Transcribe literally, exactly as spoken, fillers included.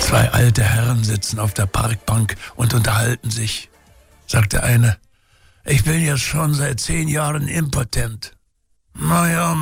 Zwei alte Herren sitzen auf der Parkbank und unterhalten sich. Sagt der eine: Ich bin jetzt schon seit zehn Jahren impotent. Naja,